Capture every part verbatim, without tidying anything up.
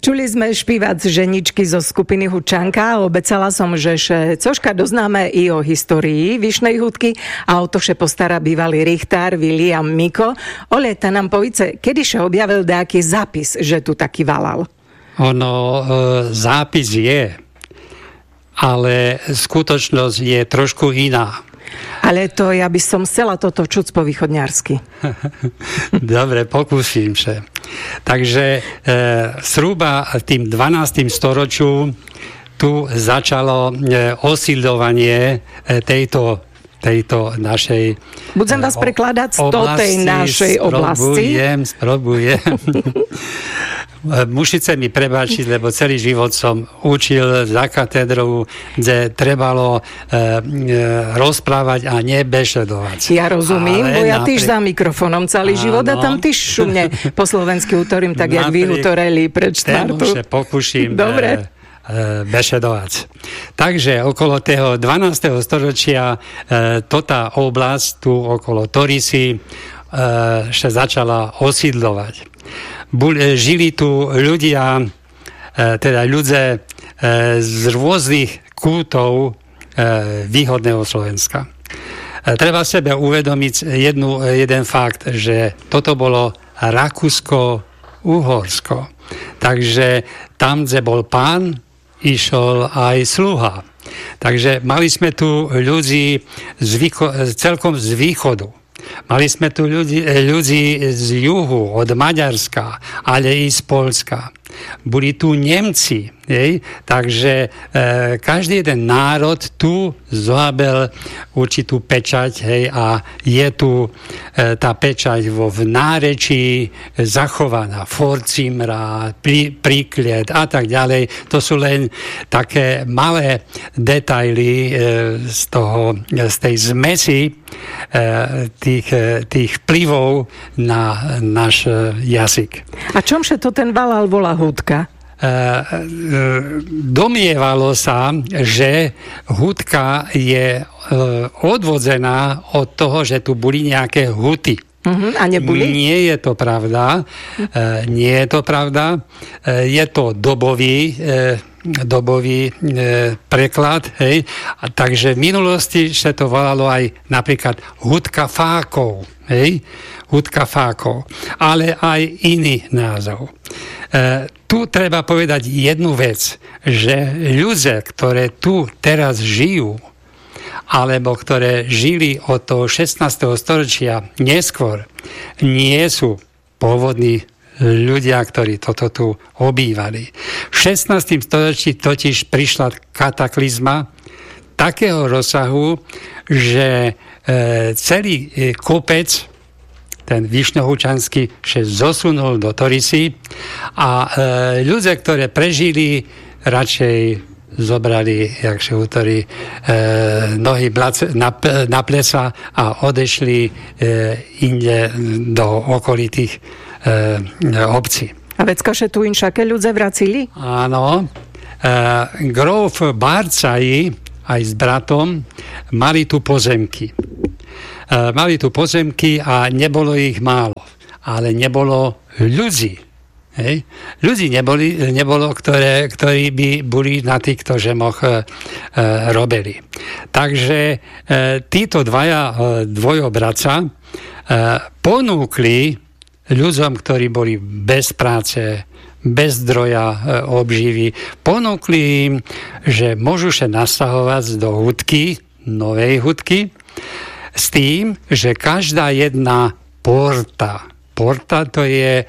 Čuli sme špívať ženičky zo skupiny Hučanka. Obecala som, že še cožka doznáme i o histórii vyšnej hudky a o to še postará bývalý Richtár, William Miko. Ole, ta nám povíce, kedy še objavil nejaký zápis, že tu taký valal? Ono, e, zápis je, ale skutočnosť je trošku iná. Ale to ja by som chcela toto čuť po východňarsky. Dobre, pokúsim sa. Takže e, zhruba tým dvanástym storočiu tu začalo e, osídľovanie e, tejto, tejto našej Budem vás prekladať z tej našej oblasti. Sprobujem, sprobujem. Musíte mi prebáčiť, lebo celý život som učil za katedrou, kde trebalo e, e, rozprávať a nebešedovať. Ja rozumím, ale bo ja napri... tyž za mikrofónom celý áno. život a tam tyž šumne po slovensky utorím, tak jak vy utoreli pred štvrtu. Tému sa pokúšim Dobre. E, bešedovať. Takže okolo toho dvanásteho storočia e, tota oblasť tu okolo Torisy e, sa začala osídľovať. Žili tu ľudia, teda ľudia z rôznych kútov východného Slovenska. Treba sebe uvedomiť jednu, jeden fakt, že toto bolo Rakúsko-Uhorsko. Takže tam, kde bol pán, išiel aj sluha. Takže mali sme tu ľudí z výcho- celkom z východu. Mali sme tu ľudí, ľudí z juhu, od Maďarska, ale i z Poľska. Boli tu Nemci, jej? Takže e, každý jeden národ tu zohabil určitú pečať, hej, a je tu e, tá pečať vo v nárečí zachovaná, Forcimra, prí, príkliet a tak ďalej. To sú len také malé detaily e, z toho, z tej zmesi e, tých, e, tých vplyvov na náš jazyk. A čomže to ten valal volá hudka? Domievalo sa, že hudka je odvodzená od toho, že tu boli nejaké huty. Uh-huh, a neboli? Nie je to pravda. Nie je to pravda. Je to dobový dobový preklad. Hej. A takže v minulosti sa to volalo aj napríklad hudka fákov. Hej. Hudka fákov. Ale aj iný názov. E, tu treba povedať jednu vec, že ľudia, ktoré tu teraz žijú, alebo ktoré žili od toho šestnásteho storočia neskôr, nie sú pôvodní ľudia, ktorí toto tu obývali. V šestnástom storočí totiž prišla kataklizma takého rozsahu, že e, celý kopec, ten Vyšnohučanský, sa zosunul do Torisy a e, ľudia, ktoré prežili, radšej zobrali, jak sa útorí, e, nohy na, na plesa a odešli e, inde do okolitých e, obcí. A vecka, že tu inšaké ľudia vracili? Áno. E, Grof Bárcaji aj s bratom mali tu pozemky. Mali tu pozemky a nebolo ich málo. Ale nebolo ľudí. Hej? Ľudí neboli, nebolo, ktoré, ktorí by boli na týchto žemoch e, robili. Takže e, títo dvaja e, dvojobraca e, ponúkli ľuďom, ktorí boli bez práce, bez zdroja e, obživy, ponúkli im, že môžu sa nasahovať do hudky, novej hudky, s tým, že každá jedna porta, porta to je e,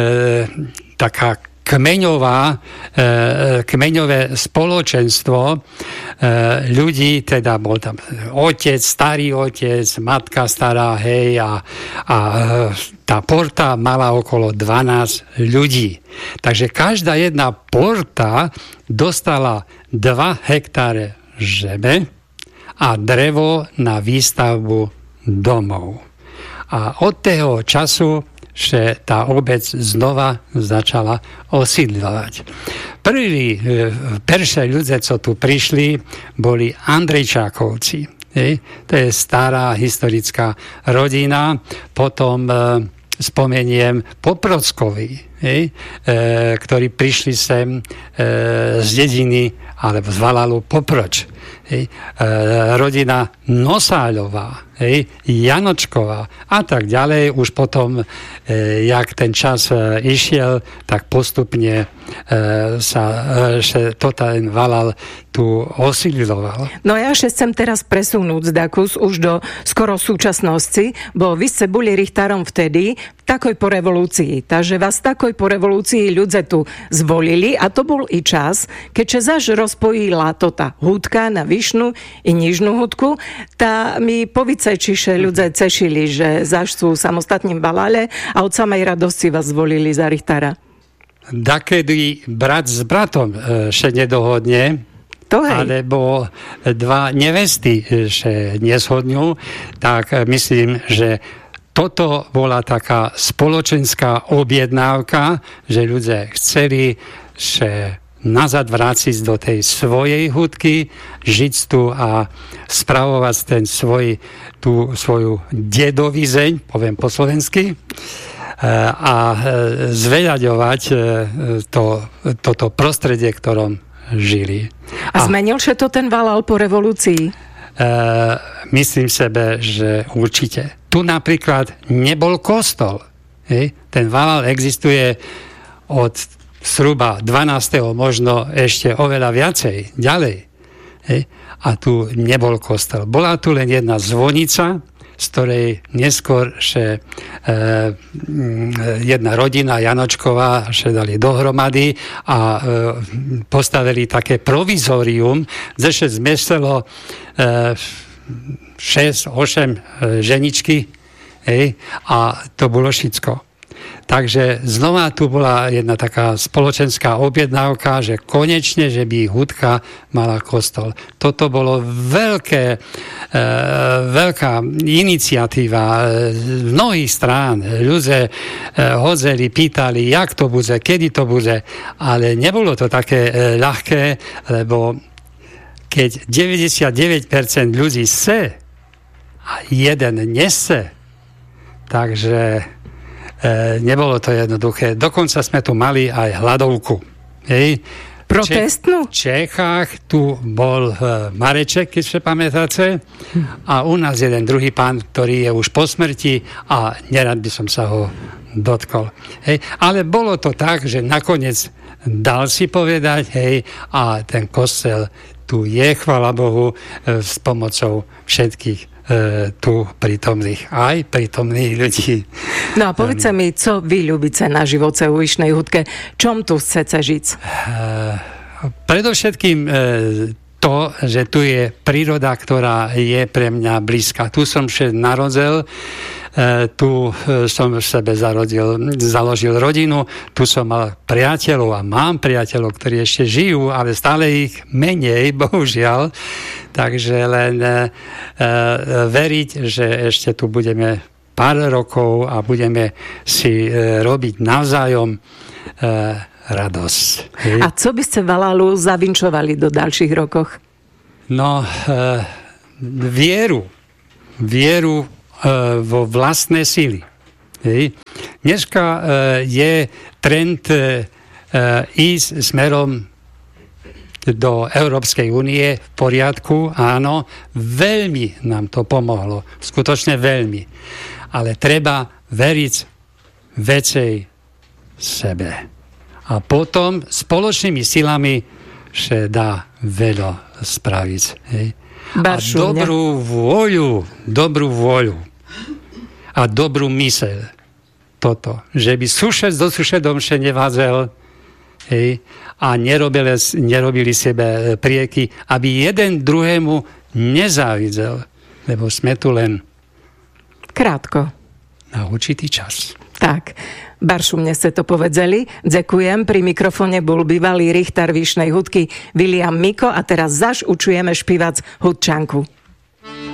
taká kmeňová, e, kmeňové spoločenstvo e, ľudí, teda bol tam otec, starý otec, matka stará, hej, a, a tá porta mala okolo dvanásť ľudí. Takže každá jedna porta dostala dva hektáre žeme a drevo na výstavbu domov. A od toho času sa tá obec znova začala osídľovať. Prví, peršie ľudia, co tu prišli, boli Andrejčákovci. Je? To je stará historická rodina. Potom e, spomeniem Poprockovi. hej, e, ktorí prišli sem e, z dediny alebo z Valalu poproč. Hej, e, rodina Nosáľová, hej, Janočková a tak ďalej. Už potom, e, jak ten čas e, išiel, tak postupne e, sa e, to ten Valal tu osídloval. No ja ešte chcem teraz presunúť Zdakus už do skoro súčasnosti, bo vy ste boli richtárom vtedy, takoj po revolúcii. Takže vás takoj po revolúcii ľudia tu zvolili a to bol i čas, keďže zaž rozpojila to tá hudka na vyšnu i nižnú hudku, tá mi povice, čiže ľudia cešili, že zaž sú samostatným Valale a od samej radosti vás zvolili za richtára. Dakedy brat s bratom še nedohodne, to hej. Alebo dva nevesty še neshodňujú, tak myslím, že toto bola taká spoločenská objednávka, že ľudia chceli že nazad vrátiť do tej svojej hudky, žiť tu a spravovať ten svoj, tú svoju dedovizeň, poviem po slovensky, a zveľaďovať to, toto prostredie, v ktorom žili. A zmenil sa to ten Valal po revolúcii? Uh, myslím sebe, že určite. Tu napríklad nebol kostol. Hej? Ten Valal existuje od zhruba dvanásteho možno ešte oveľa viacej, ďalej. Hej? A tu nebol kostol. Bola tu len jedna zvonica, z ktorej neskôr še, e, jedna rodina Janočková še dali dohromady a e, postavili také provizorium, kde še zmestilo e, šesť osem e, ženičky, hej, a to bolo všetko. Takže znova tu bola jedna taká spoločenská objednávka, že konečne, že by hudka mala kostol. Toto bolo veľké, e, veľká iniciatíva z mnohých strán. Ľudia e, hodzeli, pýtali, jak to bude, kedy to bude, ale nebolo to také e, ľahké, lebo keď deväťdesiatdeväť percent ľudí chce a jeden nechce, takže E, nebolo to jednoduché. Dokonca sme tu mali aj hladovku. Hej. Protestnú? V Čechách tu bol e, Mareček, keď sa pamätáte, a u nás jeden druhý pán, ktorý je už po smrti a nerad by som sa ho dotkol. Hej. Ale bolo to tak, že nakoniec dal si povedať, hej, a ten kostel tu je, chvála Bohu, e, s pomocou všetkých tu prítomných, aj prítomných ľudí. No a povedz mi, co vy ľubíte na živote u Vyšnej hudke? Čom tu chcete žiť? Uh, predovšetkým uh, to, že tu je príroda, ktorá je pre mňa blízka. Tu som sa narodil, uh, tu uh, som v sebe zarodil, založil rodinu, tu som mal priateľov a mám priateľov, ktorí ešte žijú, ale stále ich menej, bohužiaľ. Takže len uh, veriť, že ešte tu budeme pár rokov a budeme si uh, robiť navzájom uh, radosť. Hej. A co by ste Valalu zavinčovali do ďalších rokoch? No, uh, vieru. Vieru uh, vo vlastné síly. Hej. Dneska uh, je trend uh, ísť smerom do Európskej únie v poriadku, áno, veľmi nám to pomohlo, skutočne veľmi. Ale treba veriť väčšej sebe. A potom spoločnými silami sa dá veľa spraviť. Hej. A dobrú vôľu, dobrú vôľu a dobrú myseľ toto, že by sušec do sušedom še nevádzel, hej, a nerobili, nerobili sebe prieky, aby jeden druhému nezávidel, lebo sme tu len krátko. Na určitý čas. Tak, Baršu, mne ste to povedzeli. Ďakujem. Pri mikrofóne bol bývalý richtár Vyšnej hudky William Miko a teraz zaš učujeme špívať hudčanku.